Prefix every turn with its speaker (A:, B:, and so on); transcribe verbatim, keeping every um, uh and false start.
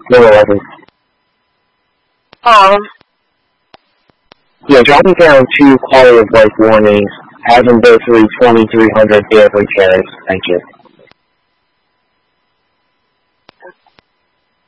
A: You're welcome.
B: Um,
A: Yeah, drop me down two quality of life warnings. Have them go through twenty-three hundred daily carries. Thank you.